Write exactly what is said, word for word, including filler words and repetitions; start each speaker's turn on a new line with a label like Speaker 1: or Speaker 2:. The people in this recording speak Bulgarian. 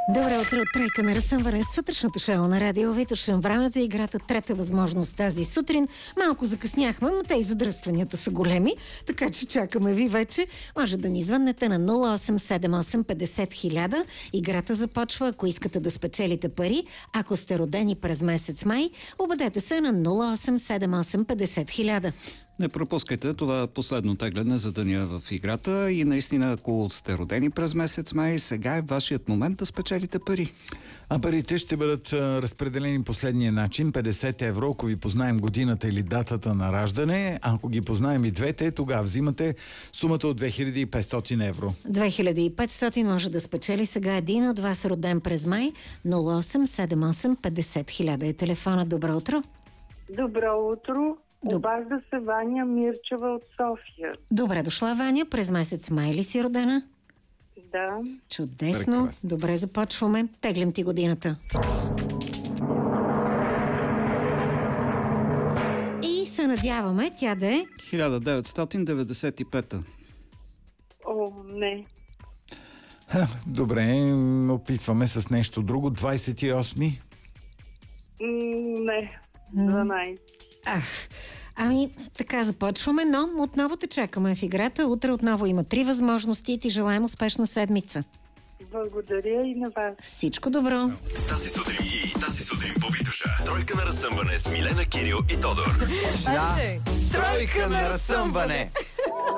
Speaker 1: Добро утро от Тройка на разсъмване. Сутрешното шоу на Радио Витоша. Време за играта трета възможност тази сутрин. Малко закъсняхме, но те и задръстванията са големи, така че чакаме ви вече. Може да ни звъннете на нула осем седем осем петдесет хиляда. Играта започва, ако искате да спечелите пари. Ако сте родени през месец май, обадете се на нула осем седем осем петдесет хиляда.
Speaker 2: Не пропускайте това последно тегляне за деня в играта и наистина, ако сте родени през месец май, сега е вашият момент да спечелите пари.
Speaker 3: А парите ще бъдат а, разпределени последния начин. петдесет евро, ако ви познаем годината или датата на раждане. Ако ги познаем и двете, тогава взимате сумата от две хиляди и петстотин евро.
Speaker 1: две хиляди и петстотин може да спечели сега един от вас, роден през май. нула осем седем осем петдесет хиляда е телефона. Добро утро.
Speaker 4: Добро утро. Обажда се Ваня Мирчева от София.
Speaker 1: Добре дошла, Ваня. През месец май ли си родена?
Speaker 4: Да.
Speaker 1: Чудесно.
Speaker 3: Прекрасно.
Speaker 1: Добре, започваме. Теглим ти годината. И се надяваме тя да е...
Speaker 2: хиляда деветстотин деветдесет и пета.
Speaker 4: О, не.
Speaker 3: Ха, добре, опитваме с нещо друго. двадесет и осми.
Speaker 4: М, Не. дванайсет.
Speaker 1: Ах, ами, така започваме, но отново те чакаме в играта. Утре отново има три възможности и ти желаем успешна седмица.
Speaker 4: Благодаря и на вас.
Speaker 1: Всичко добро.
Speaker 5: Тази сутрин и тази сутрин по Витоша. Тройка на разсъмване с Милена, Кирил и Тодор.
Speaker 6: Да, тройка на разсъмване!